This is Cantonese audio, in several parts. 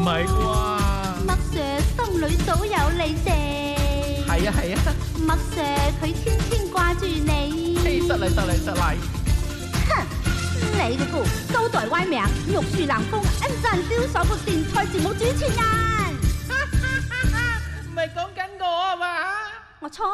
係啩？ 麥 Sir 心裏早有你哋。 係啊係啊， 麥 Sir 佢天天掛住你。 失禮。 哼，你個高台歪名，玉樹臨風，恩讚銷售個電台節目主持人。 唔係講緊我啊嘛？ 我猜。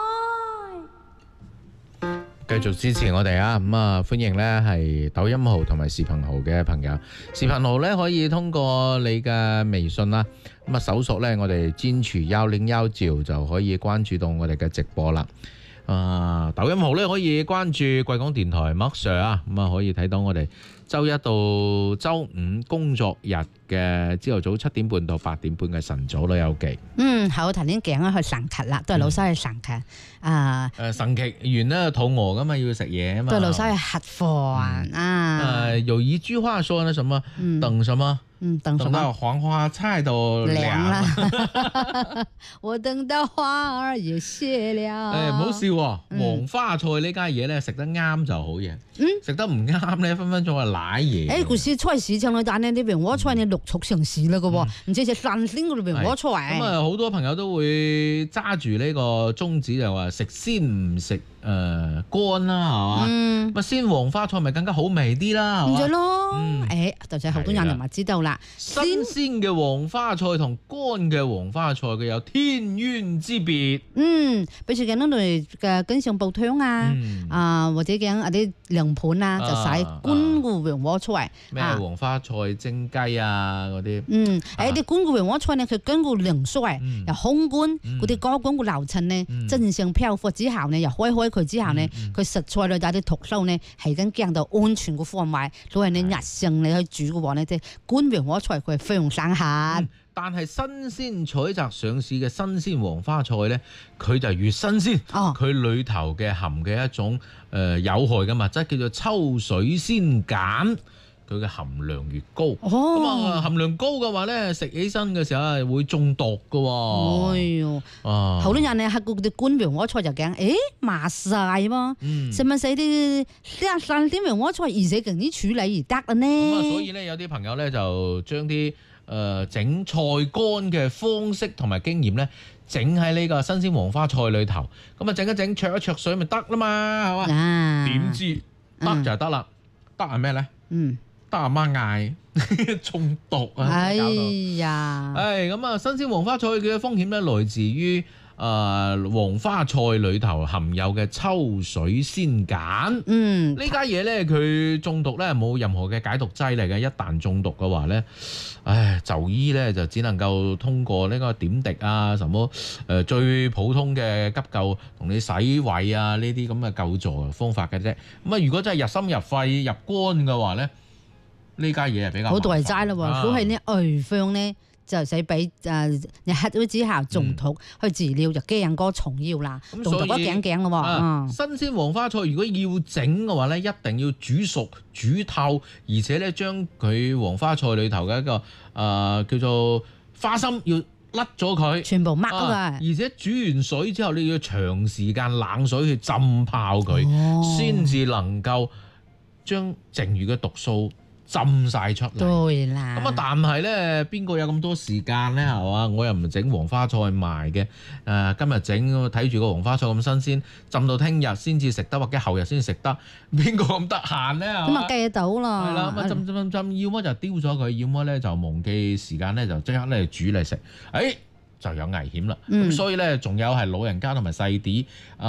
繼續支持我哋啊！咁啊，歡迎呢係抖音號同埋視頻號嘅朋友。視頻號呢可以通過你嘅微信啦，咁啊搜索呢我哋堅持101就可以關注到我哋嘅直播啦。抖音號呢可以關注貴港電台麥 Sir 啊，咁啊可以睇到我哋周一到周五工作日嘅朝頭早7點半到8點半嘅晨早旅遊記。 好，頭先講咗去神劇啦，都係老師去神劇神劇完呢肚餓噶嘛，要食嘢啊嘛。 對老師去核飯啊。 有一句話說呢，什麼等什麼？等到黃花菜都涼啦。 我等到花兒也謝了。 唔好笑喎，黃花菜呢家嘢咧食得啱就好嘢，食得唔啱咧分分鐘係瀨嘢。 古時菜市場裏但係啲黃花菜你陸續上市啦嘅喎，唔知隻新鮮嗰啲黃花菜。 咁啊，好多朋友都會揸住呢個宗旨就話食鮮唔食乾啦，係嘛？咁鮮黃花菜咪更加好味啲啦，係嘛？ 咁就咯，就係好多人就咪知道啦。 新鮮嘅黃花菜同乾嘅黃花菜佢有天淵之別。 比如講嗰類嘅經常煲湯啊，或者講啲涼盤啊，就使乾嘅黃花菜。 咩黃花菜蒸雞啊嗰啲。 啲乾嘅黃花菜呢，佢經過涼水又烘乾，嗰啲高溫嘅流程呢，正常漂浮之後呢，又開佢之後呢，佢食材裏帶啲毒素呢，係咁降到安全嘅範圍，攞嚟你日常你去煮嘅話呢，即係乾黃花菜佢係非常省下。 但係新鮮採摘上市嘅新鮮黃花菜呢，佢就越新鮮，佢裏頭嘅含嘅一種有害嘅物質叫做秋水仙鹼，佢嘅含量越高。咁含量高嘅話呢，食起身嘅時候係會中毒㗎喎。 好多人呢喺嗰啲乾黃花菜就講，麻晒喎，使唔使啲新鮮黃花菜而且更啲處理而得啦呢？ 咁所以呢，有啲朋友呢就將啲整菜乾嘅方式同埋經驗呢，整喺呢個新鮮黃花菜裏頭，咁啊整一整焯一焯水咪得啦嘛，係嘛？點知得就得啦，得係咩呢？得阿媽嗌中毒啊！ 哎呀， 咁啊，新鮮黃花菜嘅風險呢，來自於黃花菜裏頭含有嘅秋水仙鹼。呢家嘢呢，佢中毒呢冇任何嘅解毒劑嚟嘅，一旦中毒嘅話呢，就醫呢就只能夠通過呢個點滴啊，什麼最普通嘅急救同你洗胃啊呢啲咁嘅救助方法嘅啫。咁啊，如果真係入心入肺入肝嘅話呢，呢家嘢係比較好大劑啦喎，如果係呢外方呢。就使俾你黑咗之後中毒去治療就驚過重要啦，中毒都驚咯喎。 新鮮黃花菜如果要整嘅話咧，一定要煮熟煮透，而且咧將佢黃花菜裏頭嘅一個叫做花心要甩咗佢， 全部剝咗佢。 而且煮完水之後，你要長時間冷水去浸泡佢，先至能夠將剩餘嘅毒素浸晒出嚟。 對啦。 咁啊，但係咧，邊個有咁多時間咧？係嘛，我又唔整黃花菜賣嘅。今日整睇住個黃花菜咁新鮮，浸到聽日先至食得，或者後日先食得。邊個咁得閒咧？ 咁啊，計得到啦。 係啦，咁啊浸，要麼就丟咗佢，要麼咧就忘記時間咧，就即刻咧煮嚟食。就有危險啦。咁所以咧，仲有係老人家同埋細啲